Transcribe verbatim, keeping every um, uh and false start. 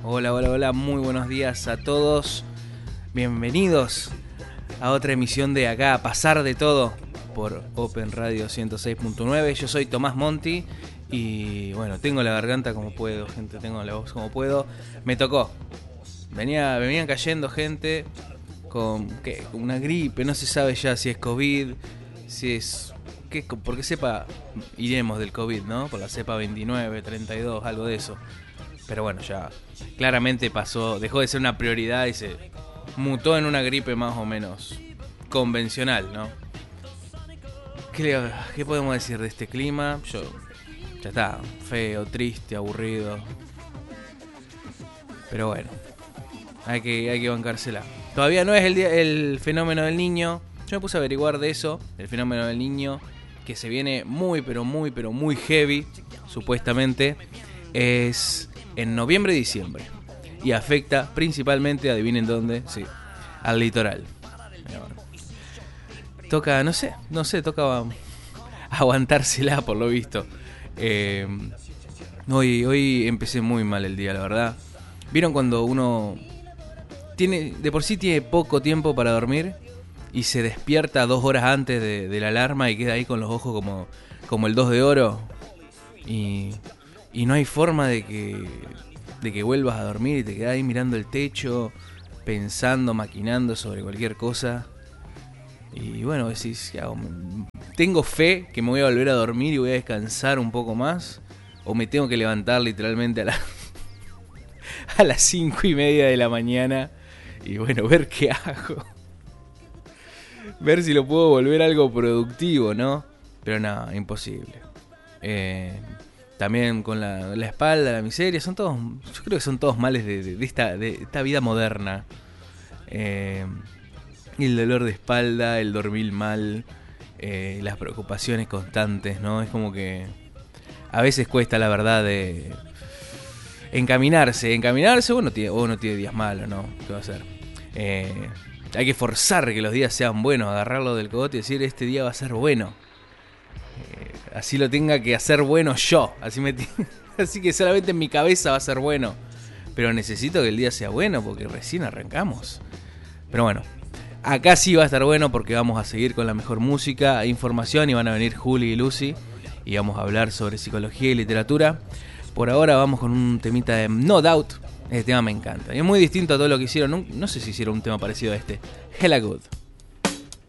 Hola, hola, hola, muy buenos días a todos. Bienvenidos a otra emisión de Acá a Pasar de Todo por Open Radio ciento seis punto nueve. Yo soy Tomás Monti y bueno, tengo la garganta como puedo, gente, tengo la voz como puedo. Me tocó. Venía, venían cayendo gente con ¿qué? Una gripe, no se sabe ya si es COVID, si es... ¿qué? Porque sepa, iremos del COVID, ¿no? Por la cepa veintinueve, treinta y dos, algo de eso. Pero bueno, ya claramente pasó, dejó de ser una prioridad y se mutó en una gripe más o menos convencional, ¿no? ¿Qué, le, qué podemos decir de este clima? Yo, ya está, feo, triste, aburrido. Pero bueno, hay que, hay que bancársela. Todavía no es el, día, el fenómeno del niño. Yo me puse a averiguar de eso, el fenómeno del niño, que se viene muy, pero muy, pero muy heavy, supuestamente. Es en noviembre y diciembre. Y afecta principalmente, adivinen dónde, sí, al litoral. Toca, no sé, no sé, toca aguantársela por lo visto. Eh, hoy, hoy empecé muy mal el día, la verdad. ¿Vieron cuando uno tiene, de por sí tiene poco tiempo para dormir y se despierta dos horas antes de, de la alarma y queda ahí con los ojos como, como el dos de oro? Y, y no hay forma de que, de que vuelvas a dormir y te quedas ahí mirando el techo, pensando, maquinando sobre cualquier cosa. Y bueno, decís, ¿tengo fe que me voy a volver a dormir y voy a descansar un poco más? ¿O me tengo que levantar literalmente a, la, a las cinco y media de la mañana? Y bueno, ver qué hago. Ver si lo puedo volver algo productivo, ¿no? Pero nada, imposible. Eh, también con la, la espalda, la miseria, son todos, yo creo que son todos males de, de, de, esta, de esta vida moderna. Eh, el dolor de espalda, el dormir mal, eh, las preocupaciones constantes, ¿no? Es como que a veces cuesta, la verdad, de encaminarse. Encaminarse, uno tiene, uno tiene días malos, ¿no? ¿Qué va a hacer? Eh, hay que forzar que los días sean buenos, agarrarlo del cogote y decir, este día va a ser bueno. Eh, así lo tenga que hacer bueno yo. Así, me t- así que solamente en mi cabeza va a ser bueno. Pero necesito que el día sea bueno porque recién arrancamos. Pero bueno, acá sí va a estar bueno porque vamos a seguir con la mejor música e información y van a venir Juli y Lucy y vamos a hablar sobre psicología y literatura. Por ahora vamos con un temita de No Doubt. Este tema me encanta y es muy distinto a todo lo que hicieron. No, no sé si hicieron un tema parecido a este. Hella Good.